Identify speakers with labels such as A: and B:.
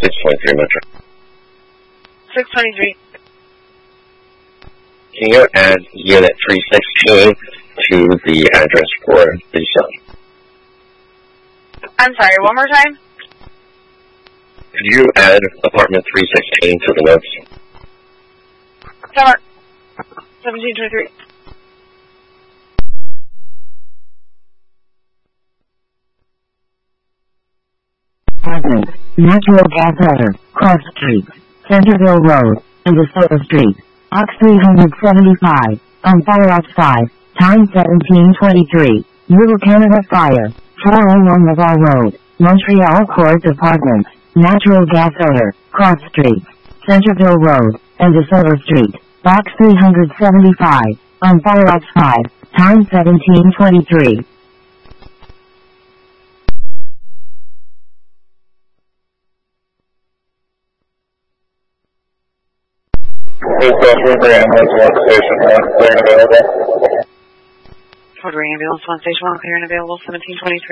A: 623 Metro.
B: 623.
A: Can you add unit 316 to the address for Lisa?
B: I'm sorry, one more time?
A: Could you add apartment 316 to the notes?
B: Tower 1723.
C: Apartment, Natural Gas Odor, Cross Street, Centerville Road, and DeSoto Street, Ox 375, on Fire Ox 5, time 1723, Little Canada Fire, 401 Laval Road, Montreal Court Apartments, Natural Gas Odor, Cross Street, Centerville Road, and DeSoto Street, Box 375, on Fire Ox 5, time 1723.
A: Fort Ambulance 1 Station 1, clear and available.
B: Fort Ambulance 1 Station 1, clear and available, 1723.